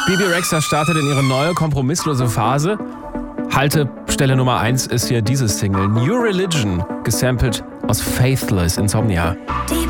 Bebe Rexha startet in ihre neue kompromisslose Phase. Haltestelle Nummer 1 ist hier dieses Single, New Religion, gesampelt aus Faithless Insomnia.